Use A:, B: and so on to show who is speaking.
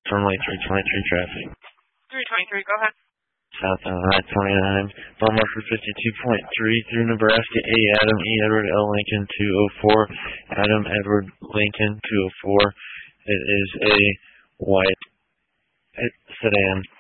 A: Terminate 323 traffic.
B: 323, go ahead.
A: Southbound I-29, mile marker 52.3 through Nebraska. A. Adam E. Edward L. Lincoln 204. Adam Edward Lincoln 204. It is a white sedan.